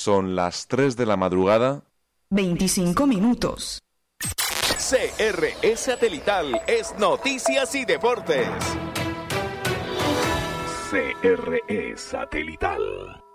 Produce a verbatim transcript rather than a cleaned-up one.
Son las tres de la madrugada. veinticinco minutos. C R E Satelital es Noticias y Deportes. C R E Satelital.